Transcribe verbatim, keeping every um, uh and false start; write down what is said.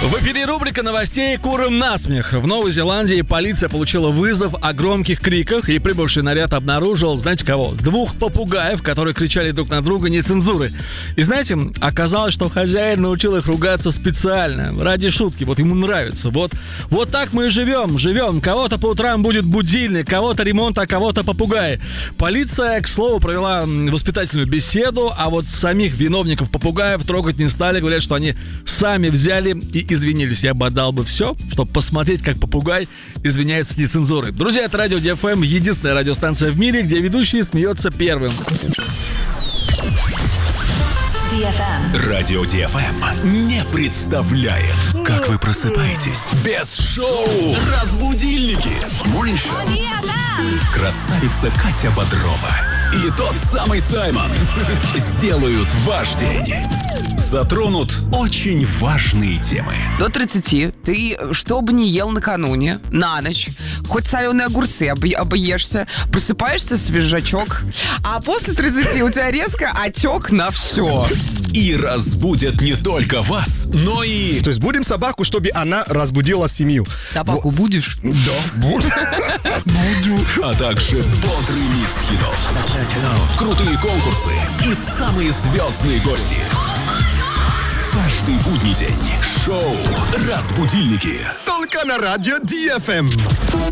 В эфире рубрика новостей «Курам насмех». В Новой Зеландии полиция получила вызов о громких криках, и прибывший наряд обнаружил, знаете кого? Двух попугаев, которые кричали друг на друга не цензуры. И знаете, оказалось, что хозяин научил их ругаться специально, ради шутки, вот ему нравится. Вот, вот так мы и живем, живем. Кого-то по утрам будет будильник, кого-то ремонт, а кого-то попугай. Полиция, к слову, провела воспитательную беседу, а вот самих виновников попугаев трогать не стали. Говорят, что они сами взяли и извинились. Я бы отдал бы все, чтобы посмотреть, как попугай извиняется с нецензурой. Друзья, это Радио ди эф эм, единственная радиостанция в мире, где ведущий смеется первым. ди эф эм. Радио ди эф эм не представляет, как вы просыпаетесь без шоу «Разбудильники». Красавица Катя Бодрова и тот самый Саймон сделают ваш день. Затронут очень важные темы. До тридцати ты, что бы ни ел накануне, на ночь, хоть соленые огурцы объ- объешься, просыпаешься свежачок, а после тридцати у тебя резко отек на все. И разбудят не только вас, но и... То есть будем собаку, чтобы она разбудила семью. Собаку будешь? Да, буду. Буду. А также бодрый микс хитов, крутые конкурсы и самые звездные гости. Каждый будний день шоу «Разбудильники». Только на Радио ди эф эм.